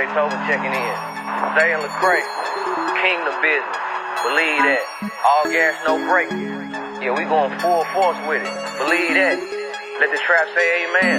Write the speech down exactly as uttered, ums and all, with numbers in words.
Toba checking in. Zay and Lecrae, Kingdom business. Believe that. All gas, no brake. Yeah, we going full force with it. Believe that. Let the trap say amen.